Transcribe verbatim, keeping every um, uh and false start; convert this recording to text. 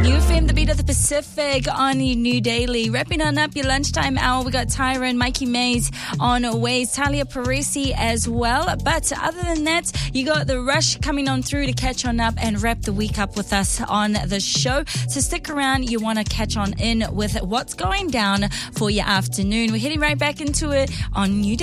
New F M, the beat of the Pacific on your New Daily. Wrapping on up your lunchtime hour, we got Tyra and Mikey Mays on ways, Talia Parisi as well. But other than that, you got the Rush coming on through to catch on up and wrap the week up with us on the show. So stick around, you want to catch on in with what's going down for your afternoon. We're heading right back into it on New Daily.